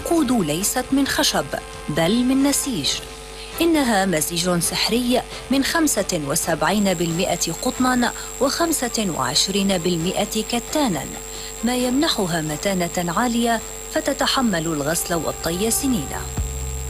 الوقود ليست من خشب بل من نسيج. إنها مزيج سحري من 75% قطنا و25% كتانا، ما يمنحها متانة عالية فتتحمل الغسل والطي سنين.